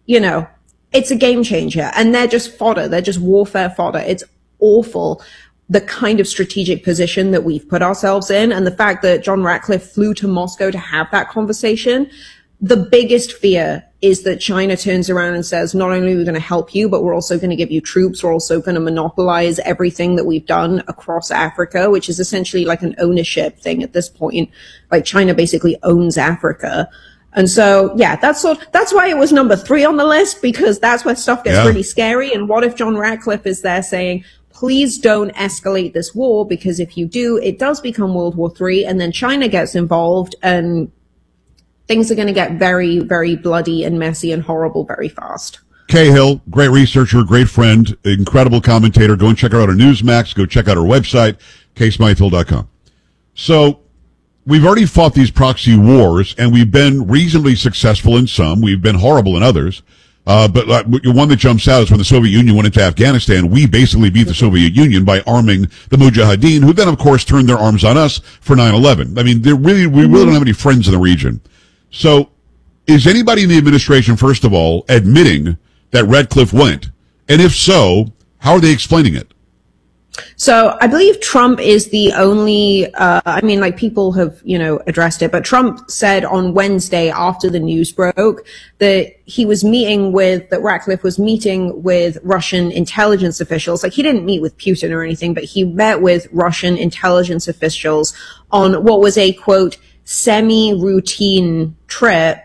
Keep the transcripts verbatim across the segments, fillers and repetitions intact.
you know, it's a game changer, and they're just fodder. They're just warfare fodder. It's awful, the kind of strategic position that we've put ourselves in, and the fact that John Ratcliffe flew to Moscow to have that conversation. The biggest fear is that China turns around and says, not only are we going to help you, but we're also going to give you troops. We're also going to monopolize everything that we've done across Africa, which is essentially like an ownership thing at this point. Like China basically owns Africa. And so, yeah, that's sort, that's why it was number three on the list, because that's where stuff gets yeah. really scary. And what if John Ratcliffe is there saying, please don't escalate this war, because if you do, it does become World War Three, and then China gets involved, and things are going to get very, very bloody and messy and horrible very fast. Cahill, great researcher, great friend, incredible commentator. Go and check her out on Newsmax. Go check out her website, kay smytheville dot com. So we've already fought these proxy wars, and we've been reasonably successful in some. We've been horrible in others. Uh, but uh, one that jumps out is when the Soviet Union went into Afghanistan, we basically beat the Soviet Union by arming the Mujahideen, who then, of course, turned their arms on us for nine eleven. I mean, they're really, we really don't have any friends in the region. So is anybody in the administration, first of all, admitting that Ratcliffe went? And if so, how are they explaining it? So I believe Trump is the only, uh, I mean, like people have, you know, addressed it, but Trump said on Wednesday after the news broke that he was meeting with, that Ratcliffe was meeting with Russian intelligence officials. Like he didn't meet with Putin or anything, but he met with Russian intelligence officials on what was a, quote, semi-routine trip.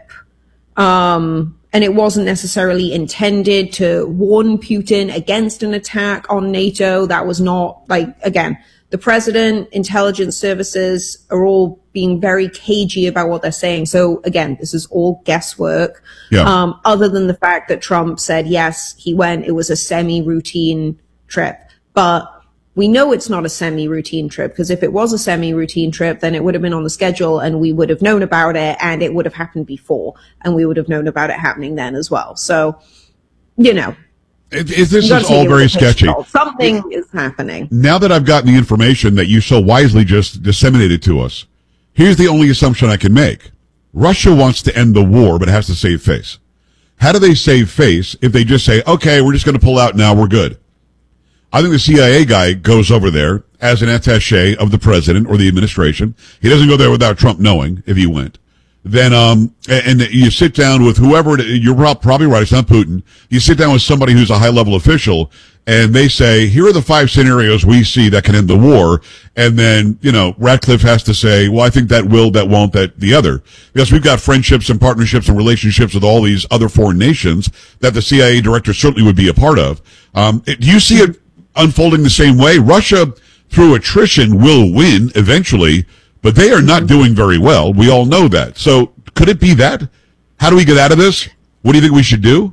Um, And it wasn't necessarily intended to warn Putin against an attack on NATO. That was not, like, again, the president, intelligence services are all being very cagey about what they're saying. So again, this is all guesswork. Yeah. Um, other than the fact that Trump said, yes, he went, it was a semi-routine trip. But we know it's not a semi-routine trip, because if it was a semi-routine trip, then it would have been on the schedule and we would have known about it, and it would have happened before, and we would have known about it happening then as well. So, you know. It, it, this is all very sketchy. Something is happening. Now that I've gotten the information that you so wisely just disseminated to us, here's the only assumption I can make. Russia wants to end the war, but it has to save face. How do they save face if they just say, okay, we're just going to pull out now, we're good? I think the C I A guy goes over there as an attaché of the president or the administration. He doesn't go there without Trump knowing if he went. Then, um, and, and you sit down with whoever, you're probably right, it's not Putin. You sit down with somebody who's a high-level official, and they say, here are the five scenarios we see that can end the war. And then, you know, Ratcliffe has to say, well, I think that will, that won't, that the other. Because we've got friendships and partnerships and relationships with all these other foreign nations that the C I A director certainly would be a part of. Um, do you see it unfolding the same way? Russia, through attrition, will win eventually, but they are not doing very well. We all know that. So could it be that? How do we get out of this? What do you think we should do?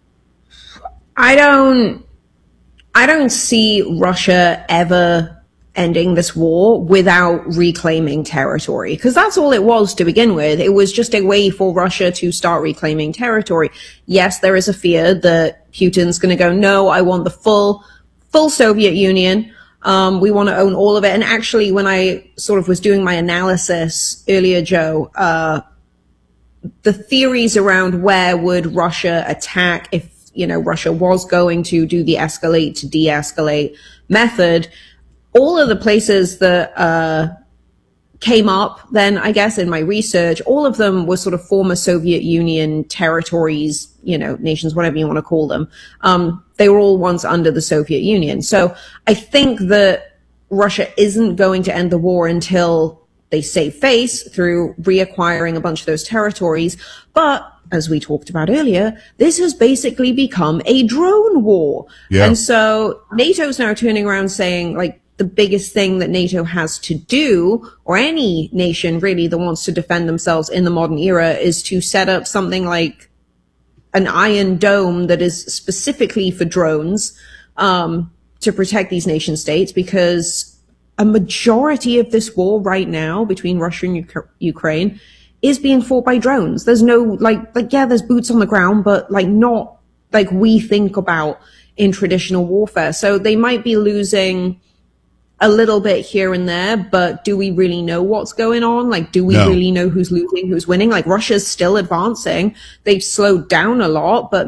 I don't, I don't see Russia ever ending this war without reclaiming territory, because that's all it was to begin with. It was just a way for Russia to start reclaiming territory. Yes, there is a fear that Putin's going to go, no, I want the full full Soviet Union. Um, we want to own all of it. And actually, when I sort of was doing my analysis earlier, Joe, uh, the theories around where would Russia attack if, you know, Russia was going to do the escalate to de-escalate method, all of the places that, uh, came up then, I guess, in my research, all of them were sort of former Soviet Union territories, you know, nations, whatever you want to call them. Um, they were all once under the Soviet Union. So I think that Russia isn't going to end the war until they save face through reacquiring a bunch of those territories. But as we talked about earlier, this has basically become a drone war. Yeah. And so NATO's now turning around saying, like, the biggest thing that NATO has to do, or any nation really that wants to defend themselves in the modern era, is to set up something like an Iron Dome that is specifically for drones, um, to protect these nation states, because a majority of this war right now between Russia and U- Ukraine is being fought by drones. There's no, like, like, yeah, there's boots on the ground, but like not like we think about in traditional warfare. So they might be losing a little bit here and there, but do we really know what's going on? Like, do we No. really know who's losing, who's winning? Like, Russia's still advancing. They've slowed down a lot, but